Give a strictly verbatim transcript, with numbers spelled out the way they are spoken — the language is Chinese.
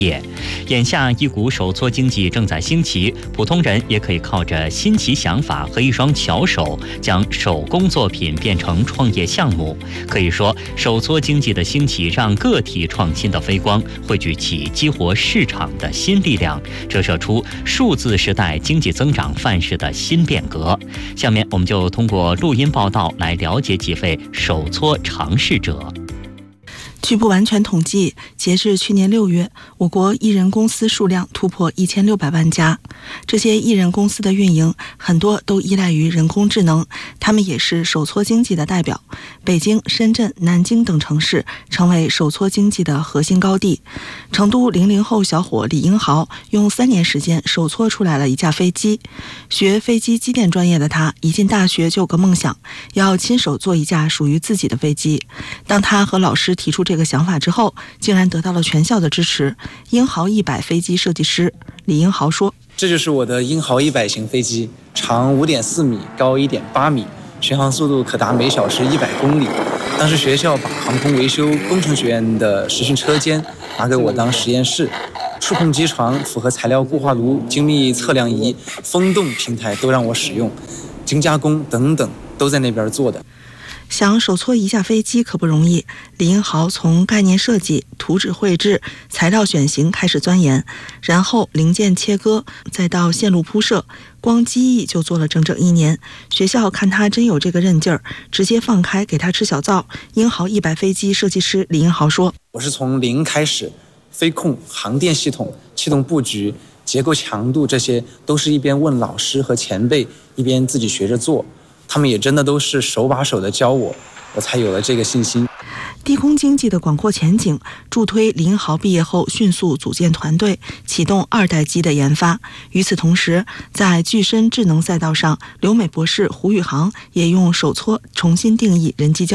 眼下一股手搓经济正在兴起，普通人也可以靠着新奇想法和一双巧手，将手工作品变成创业项目。可以说，手搓经济的兴起让个体创新的飞光汇聚起激活市场的新力量，折射出数字时代经济增长范式的新变革。下面我们就通过录音报道来了解几位手搓尝试者。 据不完全统计，截至去年六月，我国艺人公司数量突破一千六百万家。这些艺人公司的运营很多都依赖于人工智能，他们也是手搓经济的代表。北京、深圳、南京等城市成为手搓经济的核心高地。成都零零后小伙李英豪用三年时间手搓出来了一架飞机。学飞机机电专业的他，一进大学就有个梦想，要亲手做一架属于自己的飞机。当他和老师提出这个想法之后，竟然得到了全校的支持。英豪一百飞机设计师李英豪说：“ 这就是我的英豪一百型飞机，长五点四米，高一点八米，巡航速度可达每小时一百公里。当时学校把航空维修工程学院的实训车间拿给我当实验室，触控机床、复合材料固化炉、精密测量仪、风洞平台都让我使用，精加工等等都在那边做的。” 想手搓一架飞机可不容易，李英豪从概念设计、图纸绘制、材料选型开始钻研，然后零件切割，再到线路铺设，光机翼就做了整整一年。学校看他真有这个韧劲儿，直接放开给他吃小灶。英豪一百飞机设计师李英豪说：“ 我是从零开始，飞控、航电系统、气动布局、结构强度，这些都是一边问老师和前辈，一边自己学着做。他们也真的都是手把手的教我，我才有了这个信心。” 低空经济的广阔前景助推李英豪毕业后迅速组建团队，启动二代机的研发。与此同时，在具身智能赛道上，留美博士胡宇航也用手搓重新定义人机交